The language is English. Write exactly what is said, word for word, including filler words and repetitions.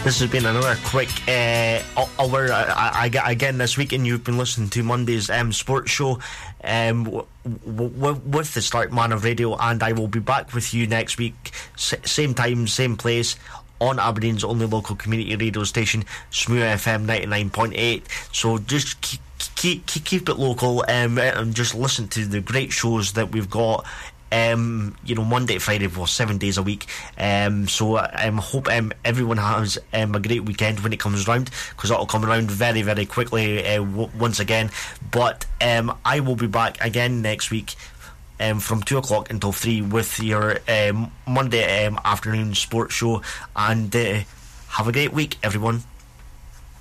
This has been another quick uh, hour uh, again this week, and you've been listening to Monday's um, sports show um, w- w- with the Stark Man of Radio, and I will be back with you next week, S- same time, same place, on Aberdeen's only local community radio station, Smooth F M ninety-nine point eight. So just keep, keep, keep it local um, and just listen to the great shows that we've got. Um, you know, Monday to Friday for seven days a week. Um, so I um, hope um, everyone has um, a great weekend when it comes round, because that'll come around very, very quickly uh, w- once again. But um, I will be back again next week um, from two o'clock until three with your um, Monday um, afternoon sports show. And uh, have a great week, everyone.